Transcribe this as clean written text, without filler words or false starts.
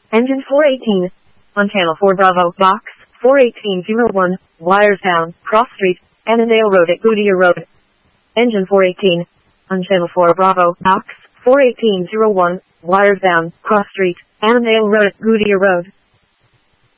Engine 418. On Channel 4 Bravo, Box 41801, wires down, Cross Street, Annandale Road at Goodyear Road. Engine 418. On Channel 4 Bravo, Box 41801, wires down, Cross Street, Annandale Road at Goodyear Road.